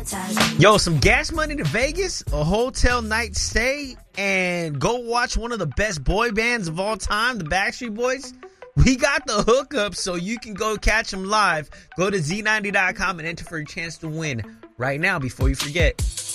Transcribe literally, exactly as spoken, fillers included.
Yo, some gas money to Vegas, a hotel night stay, and go watch one of the best boy bands of all time, the Backstreet Boys. We got the hookup so you can go catch them live. Go to Z ninety dot com and enter for a chance to win right now before you forget.